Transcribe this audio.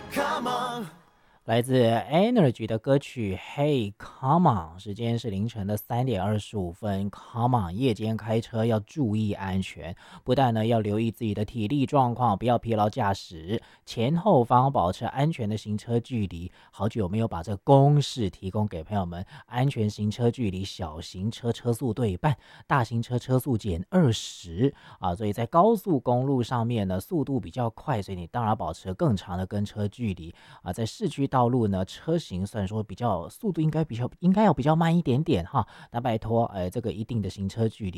Come on， 来自 Energy 的歌曲《Hey Come On》，时间是凌晨的3:25。Come on，夜间开车要注意安全，不但呢要留意自己的体力状况，不要疲劳驾驶，前后方保持安全的行车距离。好久没有把这个公式提供给朋友们，安全行车距离，小型车车速对半，大型车车速减20啊。所以在高速公路上面呢，速度比较快，所以你当然保持更长的跟车距离。啊，在市区道路呢，车型虽然说比较速度应该要比较慢一点点哈，那拜托，这个一定的行车距离。